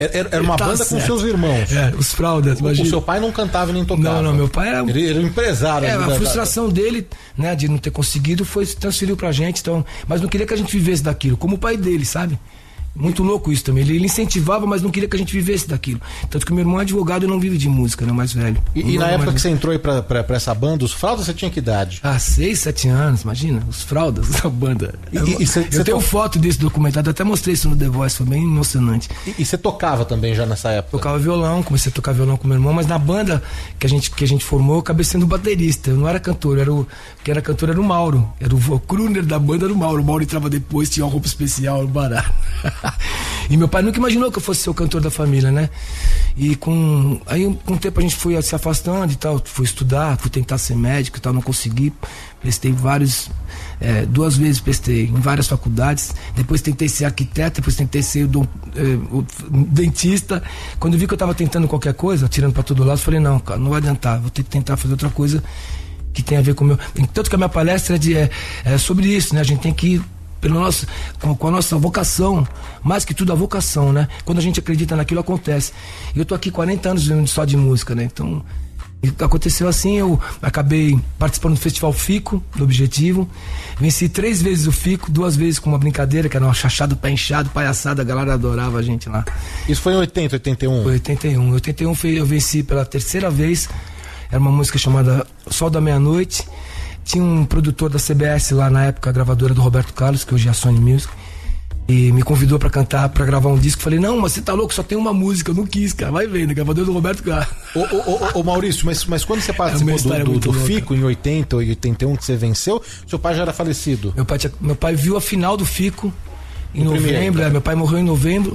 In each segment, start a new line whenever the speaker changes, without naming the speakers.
Era uma banda
certo.
Com seus irmãos.
Os Fraldas, imagina.
O seu pai não cantava nem tocava.
Não, meu pai era...
Ele era um empresário.
A frustração dele, né, de não ter conseguido, transferiu pra gente, então... Mas não queria que a gente vivesse daquilo, como o pai dele, sabe? Muito louco isso também. Ele incentivava, mas não queria que a gente vivesse daquilo. Tanto que meu irmão é advogado e não vive de música, né? O mais velho.
E na época que você entrou aí pra essa banda, os Fraldas, você tinha que idade?
6, 7 anos, imagina. Os Fraldas, essa banda. Eu tenho foto desse documentário, até mostrei isso no The Voice, foi bem emocionante.
E você tocava também já nessa época?
Tocava violão, comecei a tocar violão com meu irmão, mas na banda que a gente formou, eu acabei sendo baterista. Eu não era cantor, quem era cantor era o Mauro. Era o crooner da banda, era o Mauro. O Mauro entrava depois, tinha uma roupa especial, barato. E meu pai nunca imaginou que eu fosse ser o cantor da família, né? E com o tempo a gente foi se afastando e tal, fui estudar, fui tentar ser médico e tal, não consegui. Prestei 2 vezes prestei em várias faculdades, depois tentei ser arquiteto, depois tentei ser o dentista. Quando vi que eu estava tentando qualquer coisa, tirando para todo lado, falei, não, cara, não vai adiantar, vou ter que tentar fazer outra coisa que tem a ver com o meu... Tanto que a minha palestra é sobre isso, né? A gente tem que ir com a nossa vocação, mais que tudo a vocação, né? Quando a gente acredita naquilo, acontece. E eu tô aqui 40 anos vivendo só de música, né? Então, aconteceu assim, eu acabei participando do Festival Fico, do Objetivo, venci 3 vezes o Fico, 2 vezes com uma brincadeira, que era uma chachada, pé inchado, palhaçada, a galera adorava a gente lá.
Isso foi em 80, 81?
Foi 81. Em 81 eu venci pela 3ª vez, era uma música chamada Sol da Meia-Noite. Tinha um produtor da CBS lá na época, a gravadora do Roberto Carlos, que hoje é a Sony Music, e me convidou pra cantar, pra gravar um disco. Falei, não, mas você tá louco, só tem uma música. Eu não quis, cara, vai vendo, gravadora do Roberto Carlos.
Ô Maurício, mas quando você participou do Fico, em 80 ou 81, que você venceu, seu pai já era falecido?
Meu pai viu a final do Fico em novembro, meu pai morreu em novembro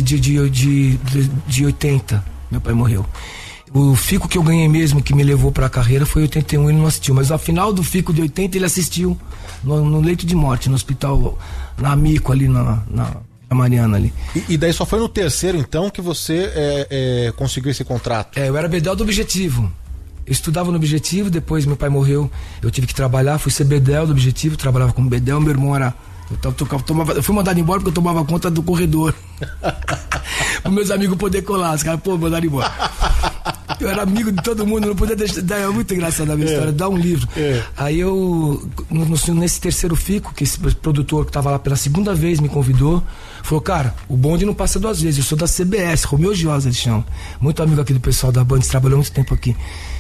de 80, meu pai morreu. O Fico que eu ganhei mesmo, que me levou pra carreira, foi em 81, ele não assistiu. Mas a final do Fico de 80 ele assistiu no leito de morte, no hospital, na Amico ali, na Mariana ali.
E daí só foi no 3º, então, que você conseguiu esse contrato?
Eu era bedel do Objetivo. Eu estudava no Objetivo, depois meu pai morreu, eu tive que trabalhar, fui ser bedel do Objetivo, trabalhava como bedel, meu irmão era... Eu fui mandado embora porque eu tomava conta do corredor. Para meus amigos poderem colar. Os caras, mandaram embora. Eu era amigo de todo mundo, não podia deixar. É muito engraçado a minha história, dá um livro. Aí eu, nesse 3º Fico, que esse produtor que estava lá pela 2ª vez me convidou, falou, cara, o bonde não passa 2 vezes, eu sou da CBS, Romeu Giosa eles chamam. Muito amigo aqui do pessoal da banda, trabalhou muito tempo aqui.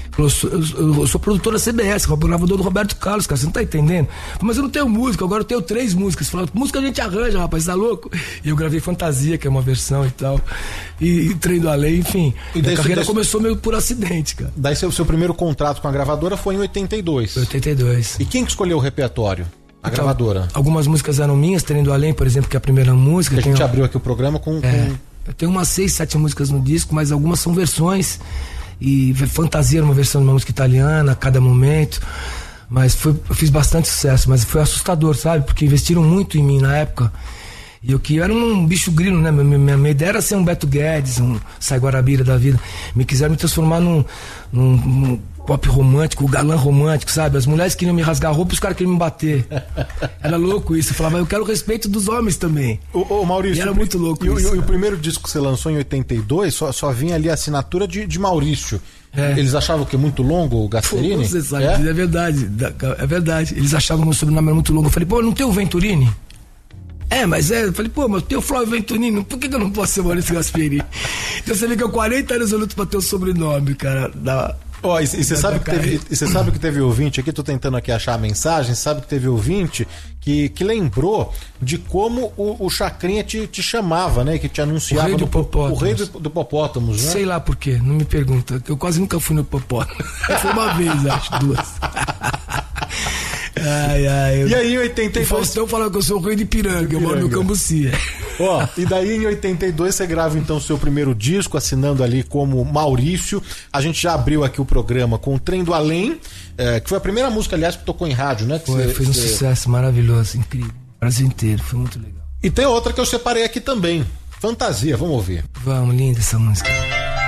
Eu sou produtor da CBS, gravador do Roberto Carlos, cara, você não tá entendendo? Mas eu não tenho música, agora eu tenho 3 músicas. Falou, música a gente arranja, rapaz, tá louco? E eu gravei Fantasia, que é uma versão e tal, e Trem do Além, enfim. E a carreira começou meio por acidente, cara.
Daí seu primeiro contrato com a gravadora foi em 82.
Foi 82.
E quem que escolheu o repertório? A gravadora?
Algumas músicas eram minhas, Trem do Além, por exemplo, que é a primeira música.
A gente abriu aqui o programa com...
Eu tenho umas 6, 7 músicas no disco, mas algumas são versões. E Fantasia era uma versão de uma música italiana, a cada momento. Mas eu fiz bastante sucesso, mas foi assustador, sabe? Porque investiram muito em mim na época. E eu era um bicho grilo, né? Minha ideia era ser um Beto Guedes, um Sai Guarabira da vida. Me quiseram me transformar num pop romântico, galã romântico, sabe? As mulheres queriam me rasgar a roupa e os caras queriam me bater. Era louco isso. Eu falava, eu quero o respeito dos homens também.
Ô Maurício,
e era muito louco isso.
E o primeiro disco que você lançou em 82 só vinha ali a assinatura de Maurício. Eles achavam que é muito longo o Gasperini?
Você sabe, é verdade. É verdade. Eles achavam que o meu sobrenome era muito longo. Eu falei, não tem o Venturini? Mas eu falei, mas tem o Flávio Venturini, por que eu não posso ser Maurício Gasperini? Então você vê que eu 40 anos eu luto pra ter o sobrenome, cara,
e você sabe que teve ouvinte aqui, tô tentando aqui achar a mensagem, sabe que teve ouvinte que lembrou de como o Chacrinha te chamava, né? Que te anunciava
o
rei do Hipopótamos, né?
Sei lá por quê, não me pergunta, eu quase nunca fui no Hipopótamo. Foi uma vez, acho, 2.
E aí em 82...
O Faustão falou que eu sou o rei de Piranga, eu moro no Cambuci.
E daí em 82 você grava então o seu primeiro disco, assinando ali como Maurício. A gente já abriu aqui o programa com o Trem do Além, que foi a primeira música, aliás, que tocou em rádio, né?
Foi um sucesso maravilhoso, incrível. O Brasil inteiro, foi muito legal.
E tem outra que eu separei aqui também, Fantasia, vamos ouvir.
Vamos, linda essa música.